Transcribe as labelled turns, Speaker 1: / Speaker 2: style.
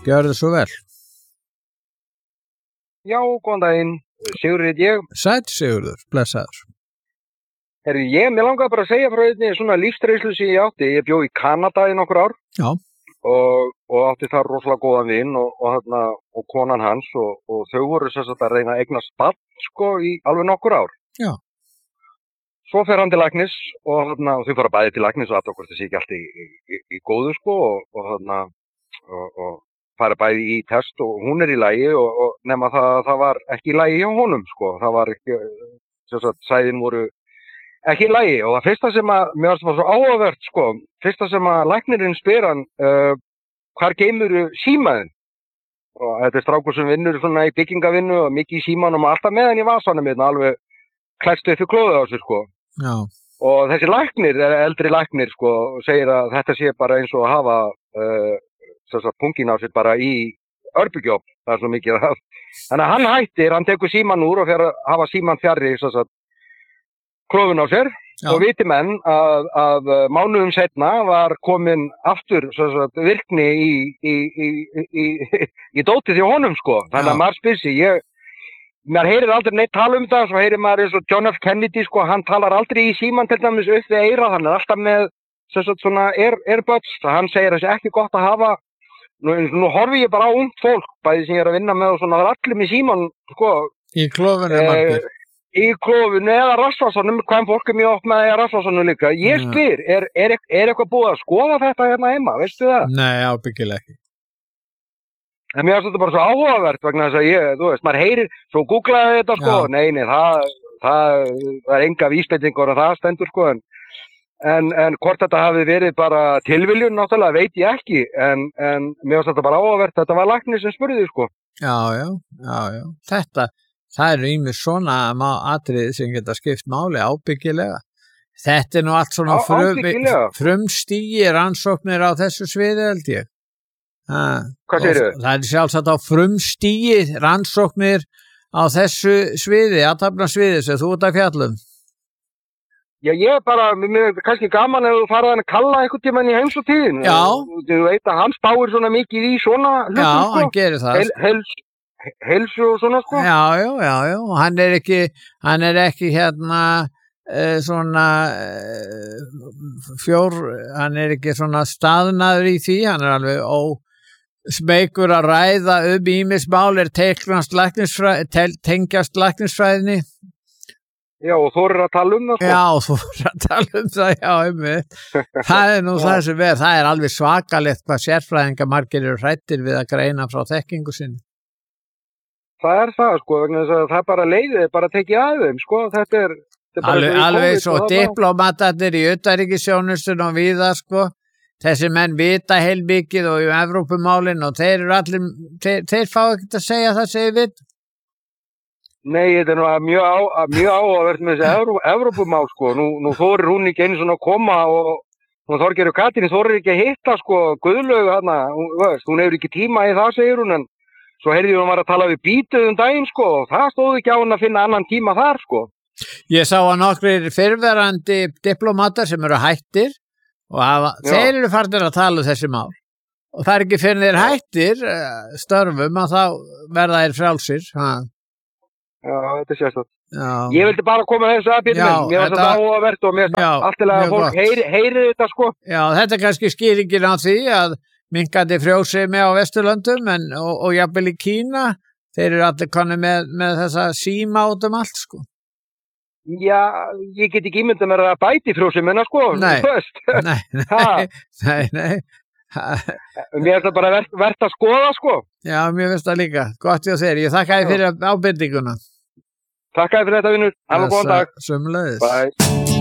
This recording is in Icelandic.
Speaker 1: Gjörðu svo vel.
Speaker 2: Já, góðan daginn. Sigurður heit ég.
Speaker 1: Sæll Sigurður, blessaður.
Speaker 2: Mér langaði bara að segja frá einni svona lífsreynslu sem ég átti. Ég bjó í Kanada í nokkur ár.
Speaker 1: Já.
Speaker 2: Og átti þar rosalega góðan vin og konan hans og þau voru sem sagt að reyna að eignast barn sko í alveg nokkur ár.
Speaker 1: Já.
Speaker 2: Svo fer hann til læknis og þau fara bæði til læknis og okkur þessi ekki allt í góðu sko og fara bæði í test og hún í lagi og nema það var ekki í lagi hjá honum sko. Það var ekki, sem sagt, sæðin voru ekki í lagi og það fyrsta sem að, mér varst það svo áhugavert sko, fyrsta sem að læknirinn spyr hann, hvar geymurðu símaðinn? Og þetta strákur sem vinnur svona í byggingavinnu og mikið í símanum og alltaf með hann í vasanum hérna, alveg klædst upp í klóðið á sig sko.
Speaker 1: Já. Og
Speaker 2: þessi læknir, eldri læknir sko, segir að þetta sé bara eins og að hafa pungin á sig bara í örbygjóp, það er svo mikið að þannig að hann hættir, hann tekur síman úr og fer að hafa síman fjarri klófin á sér. Já. Og viti menn að mánuðum setna var komin aftur virkni í dótið hjá honum sko. Þannig að maður spyr sig, maður heyrir aldrei neitt tala um það, svo heyrir maður eins og John F. Kennedy sko, hann talar aldrei í síman til dæmis upp við eyrað, hann er alltaf með svona airbuds, hann segir þessi ekki gott að hafa, nú horfi ég bara á ungt fólk, bæði sem ég er að vinna með og svona, það er allir með síman sko.
Speaker 1: Í klófinu margir.
Speaker 2: Í klófinu eða rassvasanum, hvaðan fólk mjög oft með rassvasanum líka. Ég spyr, er eitthvað búið að skoða þetta hérna heima, veistu það?
Speaker 1: Nei, ábyggilega ekki.
Speaker 2: En mér finnst þetta bara svo áhugavert vegna þess að þú veist, maður heyrir, svo googlaði þetta sko, nei, það er enga vísbendingar og það stendur sko, en hvort þetta hafi verið bara tilviljun náttúrulega veit ég ekki, en mér finnst þetta bara áhugavert, þetta var læknir sem spurði sko.
Speaker 1: Já. Það eru ýmis svona atriði sem geta skipt máli ábyggilega. Þetta nú allt svona frumstigi rannsóknir á þessu sviði held ég.
Speaker 2: Hvað segirðu?
Speaker 1: Það sjálfsagt á frumstigi rannsóknir á þessu sviði, athafnasviði sem þú ert að fjalla um.
Speaker 2: Já, ég bara, mér er kannski gaman ef þú farið hann að kalla einhvern tímann í heimsóttíðin.
Speaker 1: Já.
Speaker 2: Þú veit að hann spáir svona mikið í svona hlutum.
Speaker 1: Já, hann gerir það.
Speaker 2: Helsu og svona sko.
Speaker 1: Já. Hann er ekki hérna svona hann er ekki svona staðnaður í því, hann er alveg smeykur að ræða ýmis mál tengjast læknisfræðinni.
Speaker 2: Já, og þú eru að tala um það sko.
Speaker 1: Já, þú eru að tala um það, einmitt. Það er nú það sem það er alveg svakalegt hvað sérfræðinga margir eru hræddir við að greina frá þekkingu sinni.
Speaker 2: Það er það sko, vegna þess að það bara leiðið, bara tekið að þeim sko, þetta er
Speaker 1: alveg svo diplomatarnir í utanríkisþjónustunni og víða sko, þessi menn vita heilmikið og í Evrópumálin og þeir eru allir, þeir fá ekkert að segja það sem þeir vita.
Speaker 2: Nei, þetta er nú mjög áhugavert með þessi Evrópumál sko, nú þorir hún ekki einu svona að koma og nú Þorgerður Katrín þorir ekki að hitta sko, Guðlaugu þarna, hún hefur ekki tíma í það segir hún, en svo heyrði hún var að tala við Bítuð daginn sko, og það stóð ekki á hún að finna annan tíma þar sko.
Speaker 1: Ég sá að nokkrir fyrrverandi diplomatar sem eru hættir og þeir eru farnir að tala um þessi mál. Og það er ekki fyrir þeir hættir störfum að þá verða þeir frjálsir.
Speaker 2: Já, þetta er sérstætt. Ég vildi bara koma þessu að Pétur minn, mér var þetta áhugavert og mér alltilega fólk heyri þetta sko. Já, þetta er kannski skýringin á því að minkandi frjósemi á Vesturlöndum og jafnvel í Kína, þeir eru allir konni með þessa síma út um allt sko. Já, ég get ekki ímyndað mér að bæti frjósemina sko.
Speaker 1: Nei.
Speaker 2: Mér er það bara verðt að skoða sko.
Speaker 1: Já, mér finnst það líka, gott hjá þér, ég þakka þér fyrir ábendinguna.
Speaker 2: Takk fyrir þetta vinnur, hafa góðan dag.
Speaker 1: Sömuleiðis.
Speaker 2: Bye.